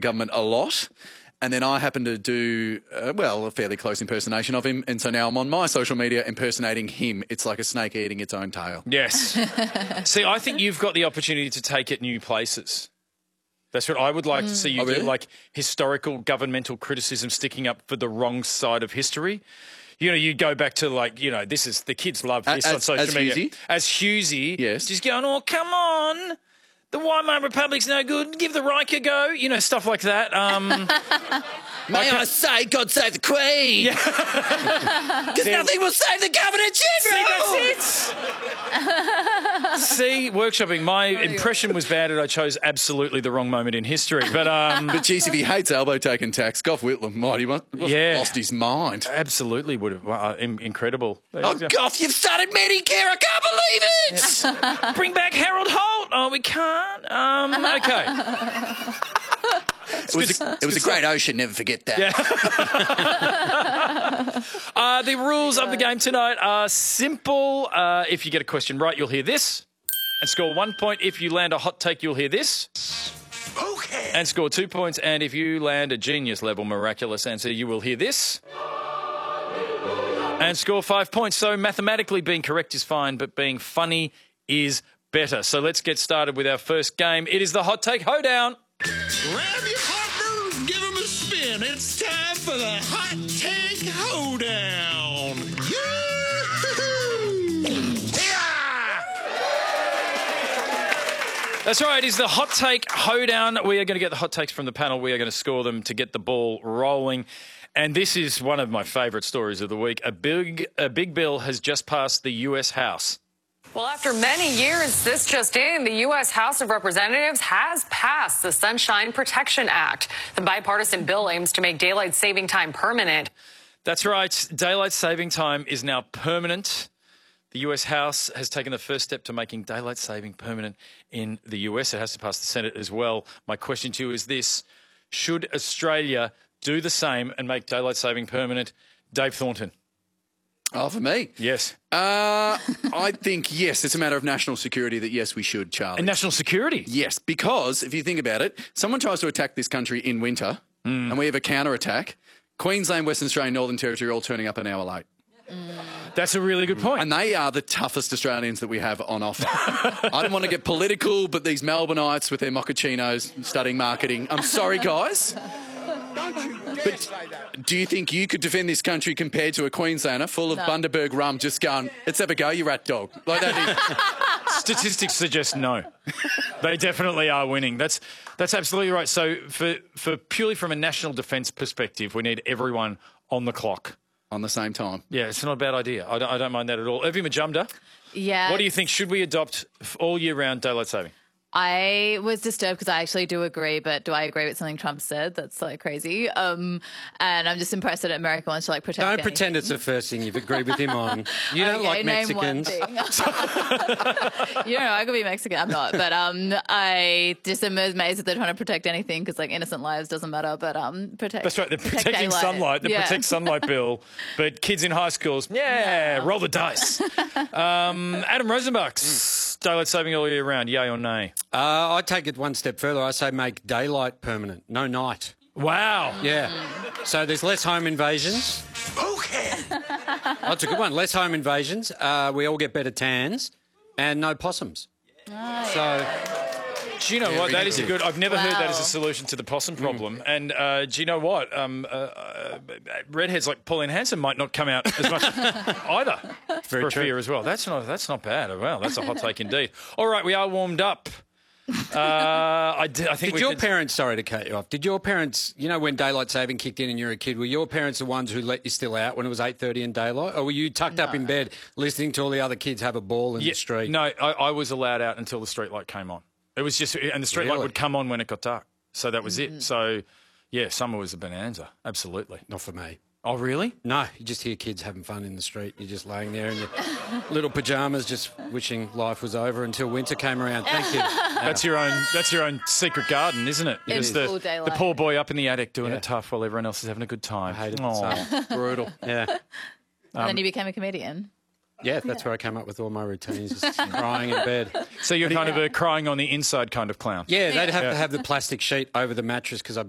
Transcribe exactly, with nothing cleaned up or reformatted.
government a lot. And then I happen to do, uh, well, a fairly close impersonation of him. And so now I'm on my social media impersonating him. It's like a snake eating its own tail. Yes. See, I think you've got the opportunity to take it new places. That's what I would like mm. to see you oh, really? do, like historical governmental criticism sticking up for the wrong side of history. You know, you go back to like, you know, this is, the kids love this as, on social as media. Hughesy? As Hughesy. Yes. Just going, oh, come on. The Weimar Republic's no good. Give the Reich a go. You know, stuff like that. Um, May I, I say, God save the Queen. Because Yeah. nothing will save the Governor General. See, that's it. See, workshopping. My impression was bad and I chose absolutely the wrong moment in history. But, um, but geez, if he hates elbow-taking tax, Gough Whitlam might he must have yeah. lost his mind. Absolutely would have. Uh, incredible. Oh, Gough, you've started Medicare. I can't believe it. Yeah. Bring back Harold Holt. Oh, we can't. Um, okay. It was, a, it was a great ocean, never forget that. Yeah. uh, the rules of the game tonight are simple. Uh, if you get a question right, you'll hear this and score one point. If you land a hot take, you'll hear this. Okay. And score two points. And if you land a genius-level miraculous answer, you will hear this. And score five points. So mathematically being correct is fine, but being funny is better. So let's get started with our first game. It is the Hot Take Hoedown. Grab your partner, give him a spin. It's time for the Hot Take Hoedown. Yeah! That's right. It is the Hot Take Hoedown. We are going to get the hot takes from the panel. We are going to score them to get the ball rolling. And this is one of my favourite stories of the week. A big, a big bill has just passed the U S House. Well, after many years, this just in, the U S House of Representatives has passed the Sunshine Protection Act. The bipartisan bill aims to make daylight saving time permanent. That's right. Daylight saving time is now permanent. The U S House has taken the first step to making daylight saving permanent in the U S. It has to pass the Senate as well. My question to you is this. Should Australia do the same and make daylight saving permanent? Dave Thornton. Oh, for me? Yes. Uh, I think, yes, it's a matter of national security that, yes, we should, Charlie. And national security? Yes, because if you think about it, someone tries to attack this country in winter mm. and we have a counter-attack. Queensland, Western Australia, Northern Territory are all turning up an hour late. Mm. That's a really good point. And they are the toughest Australians that we have on offer. I don't want to get political, but these Melbourneites with their mochachinos studying marketing, I'm sorry, guys. But do you think you could defend this country compared to a Queenslander full of no. Bundaberg rum just going, let's have a go, you rat dog? Like that is... Statistics suggest no. They definitely are winning. That's that's absolutely right. So for, for purely from a national defence perspective, we need everyone on the clock. On the same time. Yeah, it's not a bad idea. I don't, I don't mind that at all. Irvi Majumdar? Yeah. What do you think? Should we adopt all year round daylight saving? I was disturbed because I actually do agree, but do I agree with something Trump said? That's like crazy. Um, and I'm just impressed that America wants to like protect. Don't anything. pretend it's the first thing you've agreed with him on. You don't okay, like name Mexicans. One thing. You know, I could be Mexican. I'm not, but um, I just am amazed that they're trying to protect anything because like innocent lives doesn't matter. But um, protect. That's right. They're protect protecting daylight. sunlight. The yeah. Protect Sunlight bill. But kids in high schools, yeah, no. roll the dice. um, Adam Rosenbach's mm. daylight saving all year round. Yay or nay? Uh, I take it one step further. I say make daylight permanent, no night. Wow. Yeah. So there's less home invasions. Okay. Oh, that's a good one. Less home invasions. Uh, we all get better tans and no possums. Oh, so... yeah. Do you know yeah, what? That is a good... I've never wow. heard that as a solution to the possum problem. Mm. And uh, do you know what? Um, uh, uh, redheads like Pauline Hanson might not come out as much either Very for true. fear as well. That's not, that's not bad. Well, that's a hot take indeed. All right, we are warmed up. Uh, I, did, I think did we your could... parents, sorry to cut you off, did your parents, you know, when daylight saving kicked in and you were a kid, were your parents the ones who let you still out when it was eight thirty in daylight? Or were you tucked no. up in bed listening to all the other kids have a ball in yeah, the street? No, I, I was allowed out until the street light came on. It was just, and the street Really? light would come on when it got dark. So that was Mm-hmm. it. So, yeah, summer was a bonanza. Absolutely. Not for me. Oh, really? No, you just hear kids having fun in the street. You're just laying there in your little pyjamas just wishing life was over until winter came around. Thank you. That's your own That's your own secret garden, isn't it? It It's is. the, Full daylight. the poor boy up in the attic doing Yeah. it tough while everyone else is having a good time. I hated it. Aw, So brutal. Yeah. And Um, then you became a comedian. Yeah, that's where I came up with all my routines, just crying in bed. So you're kind of a crying on the inside kind of clown. Yeah, they'd have Yeah. to have the plastic sheet over the mattress because I